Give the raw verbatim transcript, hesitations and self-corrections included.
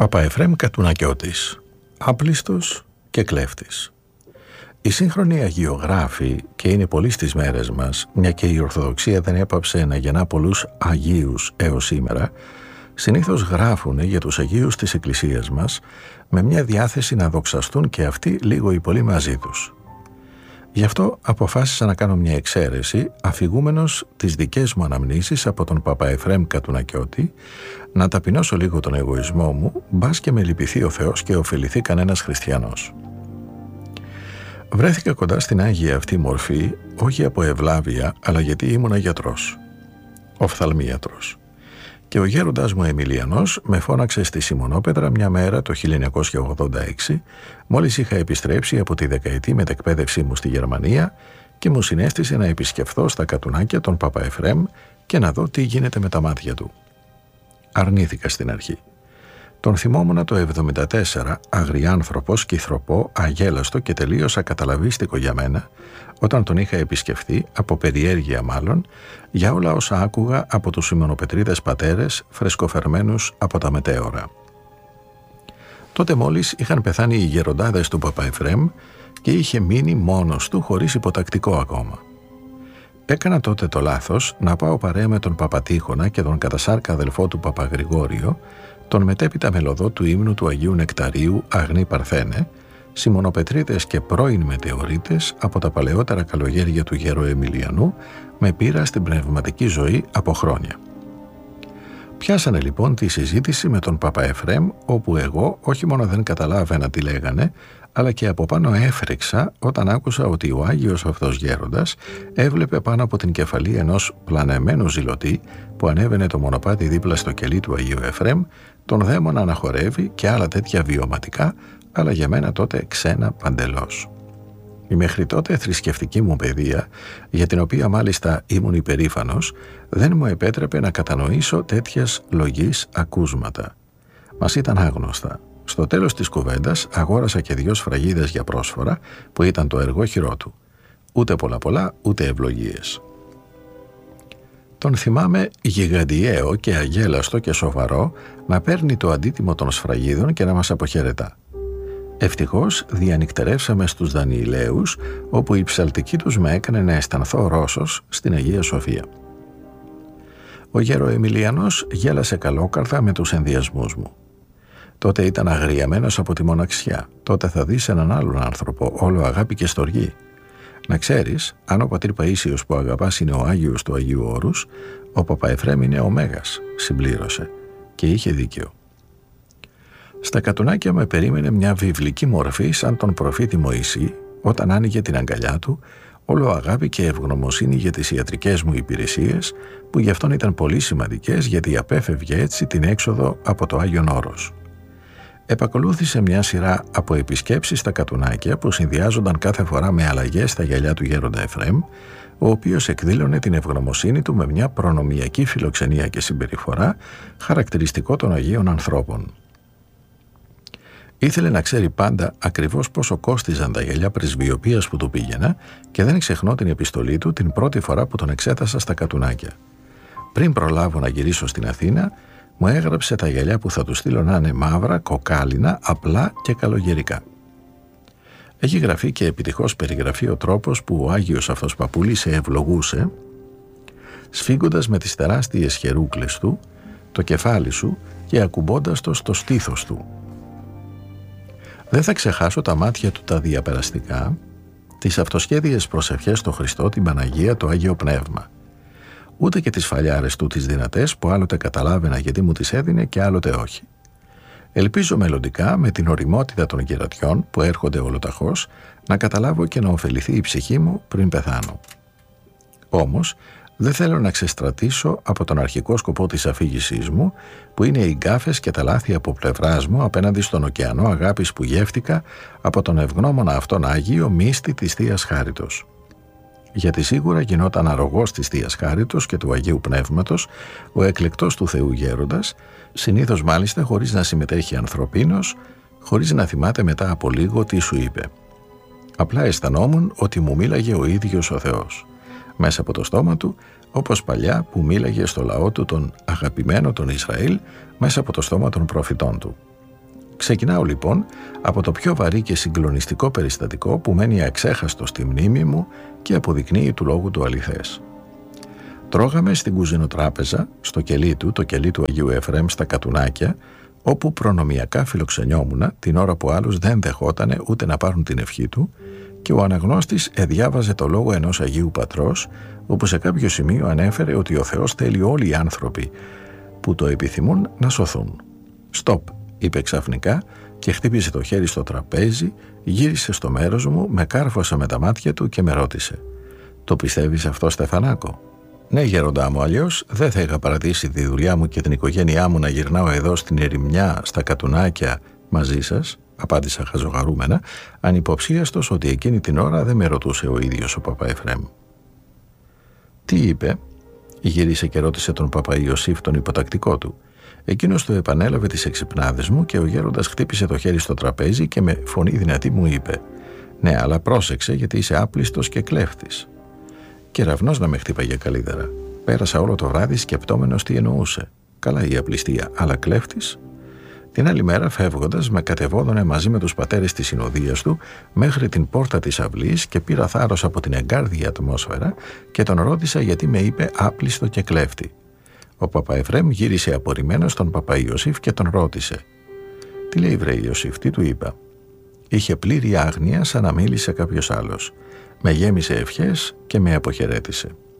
Παπαεφρέμ Κατουνακιώτης, άπλιστος και κλέφτης. Οι σύγχρονοι αγιογράφοι, και είναι πολλοί στις μέρες μας, μια και η Ορθοδοξία δεν έπαψε να γεννά πολλούς Αγίους έως σήμερα, συνήθως γράφουν για τους Αγίους της Εκκλησίας μας με μια διάθεση να δοξαστούν και αυτοί λίγο ή πολύ μαζί τους. Γι' αυτό αποφάσισα να κάνω μια εξαίρεση, αφηγούμενος τις δικές μου αναμνήσεις από τον Παπαεφρέμ Κατουνακιώτη, να ταπεινώσω λίγο τον εγωισμό μου, μπας και με λυπηθεί ο Θεός και ωφεληθεί κανένας χριστιανός. Βρέθηκα κοντά στην Άγια αυτή μορφή, όχι από ευλάβεια, αλλά γιατί ήμουνα γιατρός, οφθαλμίατρος. Και ο γέροντας μου Εμιλιανός με φώναξε στη Σιμονόπετρα μια μέρα το χίλια εννιακόσια ογδόντα έξι, μόλις είχα επιστρέψει από τη δεκαετή μετεκπαίδευσή μου στη Γερμανία, και μου συνέστησε να επισκεφθώ στα κατουνάκια τον Παπαεφρέμ και να δω τι γίνεται με τα μάτια του. Αρνήθηκα στην αρχή. Τον θυμόμουν το εβδομήντα τέσσερα, αγριάνθρωπο, σκυθροπό, αγέλαστο και τελείως ακαταλαβίστικο για μένα, όταν τον είχα επισκεφθεί, από περιέργεια μάλλον, για όλα όσα άκουγα από τους ημονοπετρίδες πατέρες, φρεσκοφερμένους από τα μετέωρα. Τότε μόλις είχαν πεθάνει οι γεροντάδες του Παπαεφρέμ και είχε μείνει μόνος του, χωρίς υποτακτικό ακόμα. Έκανα τότε το λάθος να πάω παρέα με τον Παπατήχωνα και τον κατασάρκα αδελφό του Παπαγρηγόριο, τον μετέπειτα μελωδό του ύμνου του Αγίου Νεκταρίου Αγνή Παρθένε, συμμονοπετρίτες και πρώην μετεωρίτες από τα παλαιότερα καλογέρια του γέρου Εμιλιανού, με πείρα στην πνευματική ζωή από χρόνια. Πιάσανε λοιπόν τη συζήτηση με τον Παπαεφρέμ, όπου εγώ όχι μόνο δεν καταλάβαινα τι λέγανε, αλλά και από πάνω έφρυξα όταν άκουσα ότι ο Άγιος αυτός γέροντας έβλεπε πάνω από την κεφαλή ενός πλανεμένου ζηλωτή που ανέβαινε το μονοπάτι δίπλα στο κελί του Αγίου Εφρέμ, τον δαίμονα να χορεύει και άλλα τέτοια βιωματικά, αλλά για μένα τότε ξένα παντελώς. Η μέχρι τότε θρησκευτική μου παιδεία, για την οποία μάλιστα ήμουν υπερήφανος, δεν μου επέτρεπε να κατανοήσω τέτοιας λογής ακούσματα. Μας ήταν άγνωστα. Στο τέλος της κουβέντας αγόρασα και δυο σφραγίδες για πρόσφορα, που ήταν το εργόχειρό του. Ούτε πολλά πολλά, ούτε ευλογίες. Τον θυμάμαι γιγαντιαίο και αγέλαστο και σοβαρό να παίρνει το αντίτιμο των σφραγίδων και να μας αποχαιρετά. Ευτυχώς διανυκτερεύσαμε στους Δανιηλαίους, όπου η ψαλτική τους με έκανε να αισθανθώ Ρώσος στην Αγία Σοφία. Ο γεροεμιλιανός γέλασε καλόκαρδα με τους ενδιασμούς μου. Τότε ήταν αγριεμένος από τη μοναξιά. Τότε θα δεις έναν άλλον άνθρωπο, όλο αγάπη και στοργή. Να ξέρεις, αν ο πατήρ Παΐσιος που αγαπάς είναι ο Άγιος του Αγίου Όρους, ο Παπαεφρέμ είναι ο Μέγας, συμπλήρωσε, και είχε δίκαιο. Στα κατουνάκια με περίμενε μια βιβλική μορφή σαν τον προφήτη Μωυσή, όταν άνοιγε την αγκαλιά του, όλο αγάπη και ευγνωμοσύνη για τις ιατρικές μου υπηρεσίες, που γι' αυτόν ήταν πολύ σημαντικές, γιατί απέφευγε έτσι την έξοδο από το Άγιον Όρος. Επακολούθησε μια σειρά από επισκέψεις στα κατουνάκια που συνδυάζονταν κάθε φορά με αλλαγές στα γυαλιά του γέροντα Εφρέμ, ο οποίος εκδήλωνε την ευγνωμοσύνη του με μια προνομιακή φιλοξενία και συμπεριφορά, χαρακτηριστικό των Αγίων ανθρώπων. Ήθελε να ξέρει πάντα ακριβώς πόσο κόστιζαν τα γυαλιά πρεσβειοποίας που του πήγαινα, και δεν ξεχνώ την επιστολή του την πρώτη φορά που τον εξέτασα στα κατουνάκια. Πριν προλάβω να γυρίσω στην Αθήνα, μου έγραψε τα γυαλιά που θα του στείλω να είναι μαύρα, κοκάλινα, απλά και καλογερικά. Έχει γραφεί και επιτυχώς περιγραφεί ο τρόπος που ο Άγιος αυτός παππούλης σε ευλογούσε, σφίγγοντας με τις τεράστιες χερούκλες του το κεφάλι σου και ακουμπώντας το στο στήθος του. Δεν θα ξεχάσω τα μάτια του τα διαπεραστικά, τις αυτοσχέδιες προσευχές στο Χριστό, την Παναγία, το Άγιο Πνεύμα. Ούτε και τις φαλιάρες του τις δυνατές, που άλλοτε καταλάβαινα γιατί μου τις έδινε και άλλοτε όχι. Ελπίζω μελλοντικά, με την ωριμότητα των κερατιών που έρχονται ολοταχώς, να καταλάβω και να ωφεληθεί η ψυχή μου πριν πεθάνω. Όμως, δεν θέλω να ξεστρατήσω από τον αρχικό σκοπό της αφήγησής μου, που είναι οι γκάφες και τα λάθη από πλευράς μου απέναντι στον ωκεανό αγάπης που γεύτηκα από τον ευγνώμονα αυτόν Άγιο μύστη της Θείας Χάριτος. Γιατί σίγουρα γινόταν αρρωγός της Θείας Χάριτος και του Αγίου Πνεύματος, ο εκλεκτός του Θεού γέροντας, συνήθως μάλιστα χωρίς να συμμετέχει ανθρωπίνος, χωρίς να θυμάται μετά από λίγο τι σου είπε. Απλά αισθανόμουν ότι μου μίλαγε ο ίδιος ο Θεός, μέσα από το στόμα του, όπως παλιά που μίλαγε στο λαό του τον αγαπημένο τον Ισραήλ, μέσα από το στόμα των προφητών του. Ξεκινάω λοιπόν από το πιο βαρύ και συγκλονιστικό περιστατικό που μένει αξέχαστο στη μνήμη μου και αποδεικνύει του λόγου του αληθές. Τρώγαμε στην κουζινοτράπεζα, στο κελί του, το κελί του Αγίου Εφραίμ στα Κατουνάκια, όπου προνομιακά φιλοξενιόμουνα την ώρα που άλλους δεν δεχότανε ούτε να πάρουν την ευχή του, και ο αναγνώστης εδιάβαζε το λόγο ενός Αγίου Πατρός, όπου σε κάποιο σημείο ανέφερε ότι ο Θεός θέλει όλοι οι άνθρωποι που το επιθυμούν να σωθούν. «Στοπ», είπε ξαφνικά και χτύπησε το χέρι στο τραπέζι, γύρισε στο μέρος μου, με κάρφωσε με τα μάτια του και με ρώτησε: «Το πιστεύεις αυτό, Στεφανάκο?» «Ναι, γέροντά μου, αλλιώς δεν θα είχα παρατήσει τη δουλειά μου και την οικογένειά μου να γυρνάω εδώ στην ερημιά, στα Κατουνάκια μαζί σας», απάντησα χαζογαρούμενα, ανυποψίαστος ότι εκείνη την ώρα δεν με ρωτούσε ο ίδιος ο Παπα Εφραίμ. «Τι είπε?» Γύρισε και ρώτησε τον Παπα Ιωσήφ, τον υποτακτικό του. Εκείνος του επανέλαβε τις εξυπνάδες μου και ο γέροντας χτύπησε το χέρι στο τραπέζι και με φωνή δυνατή μου είπε: «Ναι, αλλά πρόσεξε, γιατί είσαι άπλιστος και κλέφτης». Κεραυνός να με χτύπαγε καλύτερα. Πέρασα όλο το βράδυ σκεπτόμενος τι εννοούσε. Καλά η απληστία, αλλά κλέφτης. Την άλλη μέρα, φεύγοντας, με κατεβόδωνε μαζί με τους πατέρες της συνοδείας του μέχρι την πόρτα της αυλής και πήρα θάρρος από την εγκάρδια ατμόσφαιρα και τον ρώτησα γιατί με είπε άπλιστο και κλέφτη. Ο Παπα Εφραίμ γύρισε απορριμμένος στον Παπα Ιωσήφ και τον ρώτησε: «Τι λέει, βρε Ιωσήφ?» «Τι του είπα?» Είχε πλήρη άγνοια, σαν να μίλησε κάποιος άλλος. Με γέμισε ευχές και με αποχαιρέτησε.